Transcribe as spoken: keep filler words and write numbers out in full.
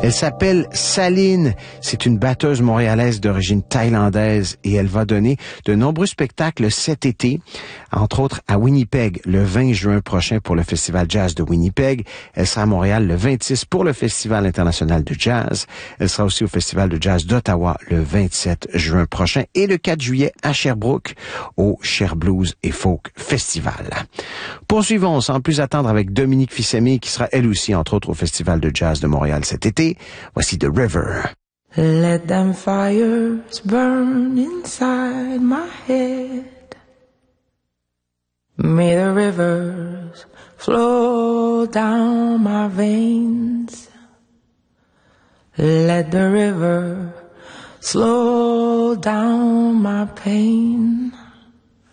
Elle s'appelle Saline. C'est une batteuse montréalaise d'origine thaïlandaise et elle va donner de nombreux spectacles cet été, entre autres à Winnipeg le vingt juin prochain pour le Festival Jazz de Winnipeg. Elle sera à Montréal le vingt-six pour le Festival international de jazz. Elle sera aussi au Festival de jazz d'Ottawa le vingt-sept juin prochain et le quatre juillet à Sherbrooke au Cher Blues et Folk Festival. Poursuivons sans plus attendre avec Dominique Fils-Aimé qui sera elle aussi entre autres au Festival de jazz de Montréal cet été. Voici The River. Let them fires burn inside my head. May the rivers flow down my veins. Let the river slow down my pain.